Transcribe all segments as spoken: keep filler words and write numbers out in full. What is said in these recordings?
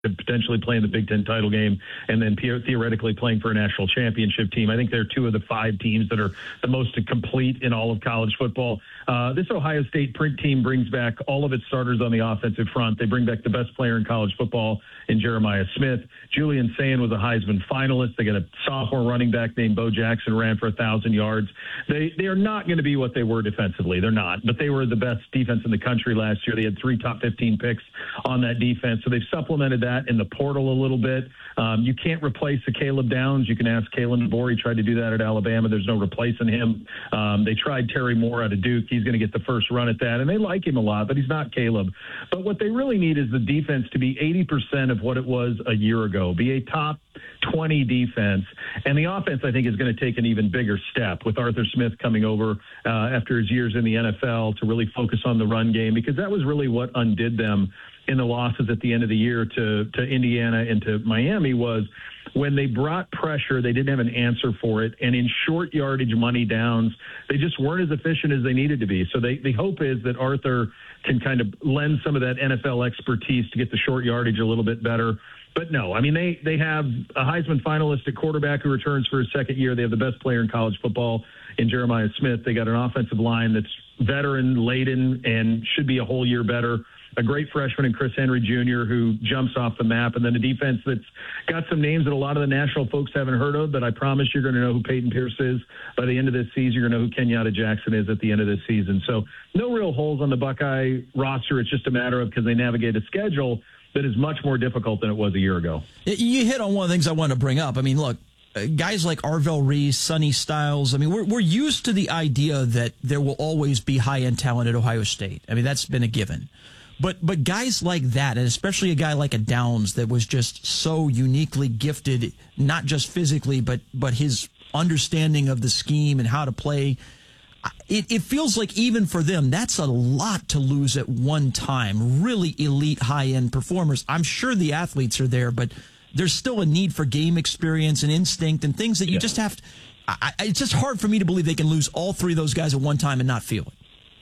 potentially playing the Big Ten title game, and then theoretically playing for a national championship team. I think they're two of the five teams that are the most complete in all of college football. Uh, this Ohio State print team brings back all of its starters on the offensive front. They bring back the best player in college football in Jeremiah Smith. Julian Sayin was a Heisman finalist. They got a sophomore running back named Bo Jackson, ran for one thousand yards. They they are not going to be what they were defensively. They're not. But they were the best defense in the country last year. They had three top fifteen picks on that defense. So they've supplemented that in the portal a little bit. Um, you can't replace a Caleb Downs. You can ask Kalen DeBoer. He tried to do that at Alabama. There's no replacing him. Um, they tried Terry Moore out of Duke. He's going to get the first run at that, and they like him a lot, but he's not Caleb. But what they really need is the defense to be eighty percent of what it was a year ago, be a top twenty defense. And the offense, I think, is going to take an even bigger step with Arthur Smith coming over uh, after his years in the N F L to really focus on the run game, because that was really what undid them in the losses at the end of the year to, to Indiana and to Miami. Was when they brought pressure, they didn't have an answer for it. And in short yardage money downs, they just weren't as efficient as they needed to be. So they, the hope is that Arthur can kind of lend some of that N F L expertise to get the short yardage a little bit better. But no, I mean, they, they have a Heisman finalist at quarterback who returns for his second year. They have the best player in college football in Jeremiah Smith. They got an offensive line that's veteran laden and should be a whole year better. A great freshman in Chris Henry Junior who jumps off the map, and then a defense that's got some names that a lot of the national folks haven't heard of, but I promise you're going to know who Peyton Pierce is by the end of this season. You're going to know who Kenyatta Jackson is at the end of this season. So no real holes on the Buckeye roster. It's just a matter of, because they navigate a schedule that is much more difficult than it was a year ago. You hit on one of the things I wanted to bring up. I mean, look, guys like Arvell Reese, Sonny Styles, I mean, we're, we're used to the idea that there will always be high-end talent at Ohio State. I mean, that's been a given. But but guys like that, and especially a guy like a Downs that was just so uniquely gifted, not just physically, but but his understanding of the scheme and how to play, it, it feels like even for them, that's a lot to lose at one time. Really elite, high-end performers. I'm sure the athletes are there, but there's still a need for game experience and instinct and things that you yeah. just have to... I, it's just hard for me to believe they can lose all three of those guys at one time and not feel it.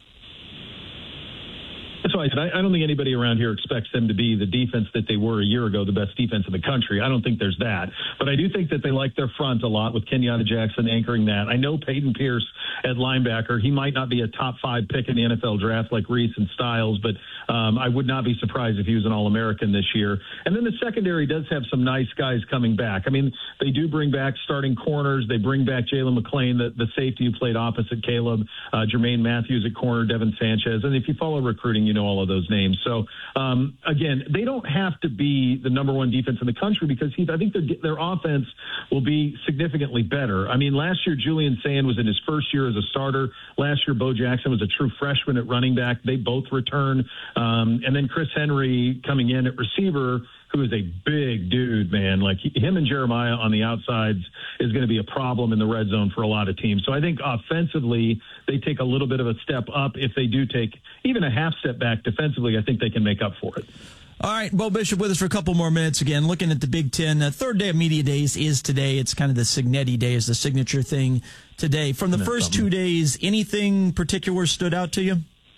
That's why I said I don't think anybody around here expects them to be the defense that they were a year ago, the best defense in the country. I don't think there's that. But I do think that they like their front a lot with Kenyatta Jackson anchoring that. I know Peyton Pierce at linebacker. He might not be a top five pick in the N F L draft like Reese and Styles, but um, I would not be surprised if he was an All-American this year. And then the secondary does have some nice guys coming back. I mean, they do bring back starting corners. They bring back Jalen McClain, the, the safety who played opposite Caleb, uh, Jermaine Matthews at corner, Devin Sanchez. And if you follow recruiting, you know all of those names. So, um, again, they don't have to be the number one defense in the country because he, I think their, their offense will be significantly better. I mean, last year, Julian Sayin was in his first year as a starter. Last year, Bo Jackson was a true freshman at running back. They both return. Um, and then Chris Henry coming in at receiver, who is a big dude, man. Like him and Jeremiah on the outsides is going to be a problem in the red zone for a lot of teams. So I think offensively, they take a little bit of a step up. If they do take even a half step back defensively, I think they can make up for it. All right, Bo Bishop with us for a couple more minutes. Again, looking at the Big Ten. The third day of Media Days is today. It's kind of the Signetti Day is the signature thing today. From the first two days, anything particular stood out to you?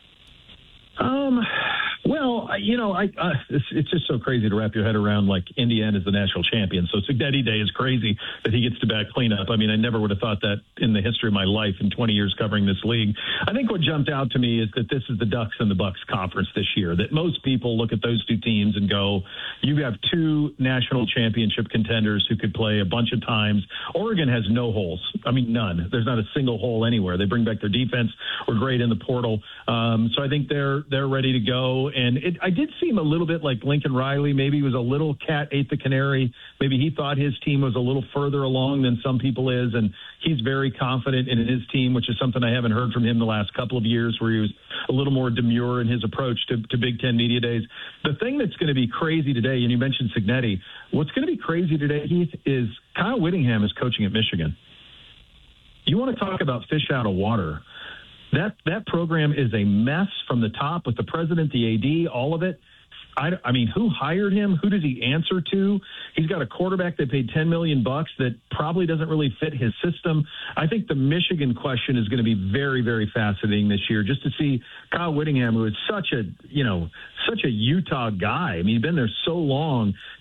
Um. Well, you know, I, uh, it's, it's just so crazy to wrap your head around, like, Indiana is the national champion. So Signetti Day is crazy that he gets to back cleanup. I mean, I never would have thought that in the history of my life in twenty years covering this league. I think what jumped out to me is that this is the Ducks and the Bucks conference this year, that most people look at those two teams and go, you have two national championship contenders who could play a bunch of times. Oregon has no holes. I mean, none. There's not a single hole anywhere. They bring back their defense. We're great in the portal. Um, so I think they're they're ready to go. And it, I did seem a little bit like Lincoln Riley. Maybe he was a little cat ate the canary. Maybe he thought his team was a little further along than some people is, and he's very confident in his team, which is something I haven't heard from him the last couple of years, where he was a little more demure in his approach to, to Big Ten Media Days. The thing that's going to be crazy today, and you mentioned Signetti, what's going to be crazy today, Heath, is Kyle Whittingham is coaching at Michigan. You want to talk about fish out of water. That that program is a mess from the top with the president, the A D, all of it. I, I mean, who hired him? Who does he answer to? He's got a quarterback that paid ten million bucks that probably doesn't really fit his system. I think the Michigan question is going to be very, very fascinating this year, just to see Kyle Whittingham, who is such a, you know, such a Utah guy. I mean, he's been there so long,